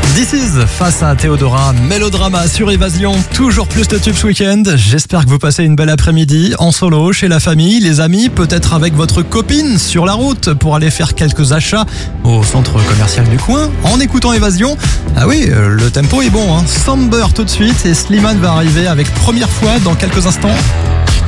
This Is face à Théodora, mélodrama sur Évasion, toujours plus de tubes ce week-end. J'espère que vous passez une belle après-midi en solo, chez la famille, les amis, peut-être avec votre copine sur la route pour aller faire quelques achats au centre commercial du coin en écoutant Évasion. Ah oui, le tempo est bon, hein. Samber tout de suite et Slimane va arriver avec Première fois dans quelques instants.